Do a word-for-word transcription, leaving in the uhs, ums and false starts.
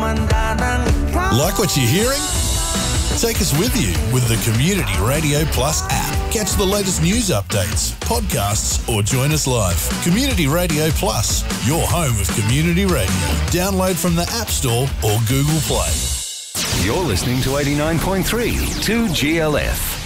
Like what you're hearing? Take us with you with the Community Radio Plus app. Catch the latest news updates, podcasts, or join us live. Community Radio Plus, your home of community radio. Download from the App Store or Google Play. You're listening to eighty-nine point three two G L F.